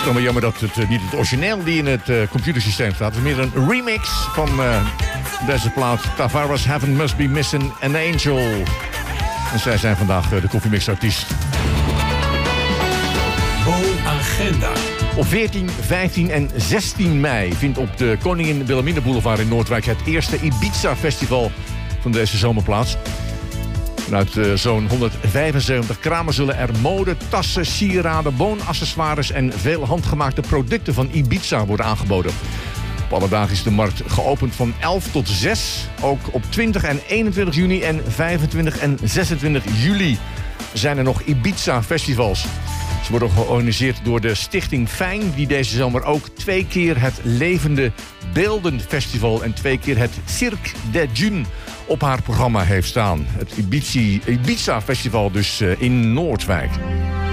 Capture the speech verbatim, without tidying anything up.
dan maar jammer dat het uh, niet het origineel die in het uh, computersysteem staat. Het is meer een remix van uh, deze plaat. Tavares Heaven Must Be Missing an Angel. En zij zijn vandaag uh, de koffiemix-artiest. Bo-agenda. Op veertien, vijftien en zestien mei vindt op de Koningin Wilhelmina Boulevard in Noordwijk het eerste Ibiza-festival van deze zomer plaats. Vanuit uh, zo'n honderdvijfenzeventig kramen zullen er mode, tassen, sieraden, woonaccessoires en veel handgemaakte producten van Ibiza worden aangeboden. Op alle dagen is de markt geopend van elf tot zes. Ook op twintig en eenentwintig juni en vijfentwintig en zesentwintig juli zijn er nog Ibiza-festivals. Ze worden georganiseerd door de Stichting Fijn, die deze zomer ook twee keer het Levende Beeldenfestival en twee keer het Cirque des Dunes op haar programma heeft staan. Het Ibiza-festival dus in Noordwijk.